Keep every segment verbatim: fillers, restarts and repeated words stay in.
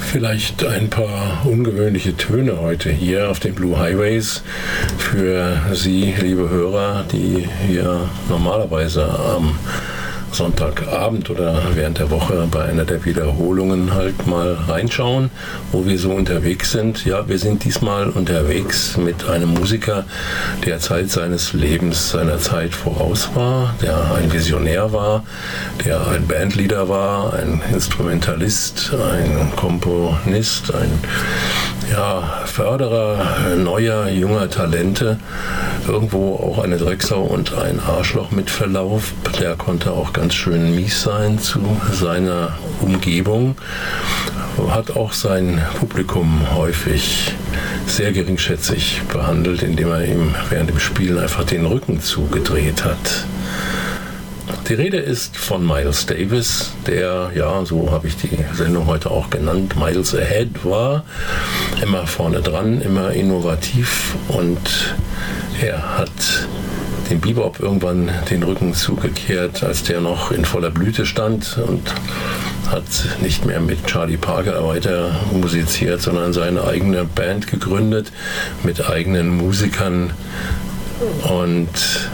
Vielleicht ein paar ungewöhnliche Töne heute hier auf den Blue Highways für Sie, liebe Hörer, die hier normalerweise am Sonntagabend oder während der Woche bei einer der Wiederholungen halt mal reinschauen, wo wir so unterwegs sind. Ja, wir sind diesmal unterwegs mit einem Musiker, der Zeit seines Lebens seiner Zeit voraus war, der ein Visionär war, der ein Bandleader war, ein Instrumentalist, ein Komponist, ein ja, Förderer neuer, junger Talente, irgendwo auch eine Drecksau und ein Arschloch mit Verlauf. Der konnte auch ganz schön mies sein zu seiner Umgebung, hat auch sein Publikum häufig sehr geringschätzig behandelt, indem er ihm während dem Spielen einfach den Rücken zugedreht hat. Die Rede ist von Miles Davis, der, ja, so habe ich die Sendung heute auch genannt, Miles Ahead war, immer vorne dran, immer innovativ, und er hat dem Bebop irgendwann den Rücken zugekehrt, als der noch in voller Blüte stand, und hat nicht mehr mit Charlie Parker weiter musiziert, sondern seine eigene Band gegründet mit eigenen Musikern und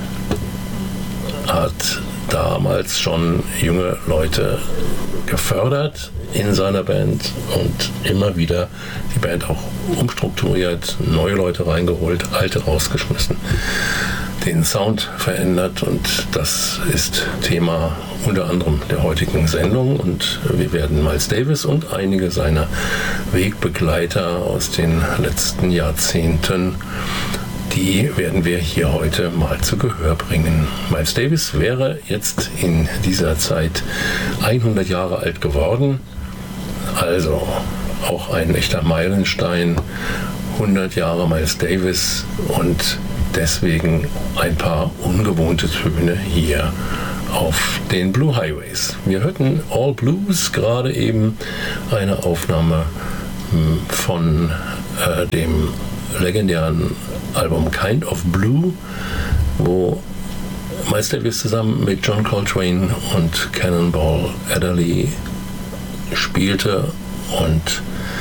hat damals schon junge Leute gefördert in seiner Band und immer wieder die Band auch umstrukturiert, neue Leute reingeholt, alte rausgeschmissen, den Sound verändert, und das ist Thema unter anderem der heutigen Sendung, und wir werden Miles Davis und einige seiner Wegbegleiter aus den letzten Jahrzehnten, die werden wir hier heute mal zu Gehör bringen. Miles Davis wäre jetzt in dieser Zeit hundert Jahre alt geworden, also auch ein echter Meilenstein, hundert Jahre Miles Davis, und deswegen ein paar ungewohnte Töne hier auf den Blue Highways. Wir hörten All Blues, gerade eben eine Aufnahme von äh, dem legendären Album Kind of Blue, wo Miles Davis zusammen mit John Coltrane und Cannonball Adderley spielte, und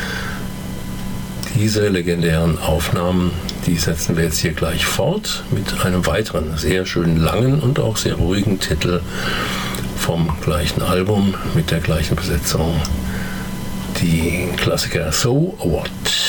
diese legendären Aufnahmen, die setzen wir jetzt hier gleich fort mit einem weiteren sehr schön langen und auch sehr ruhigen Titel vom gleichen Album mit der gleichen Besetzung, die Klassiker So What?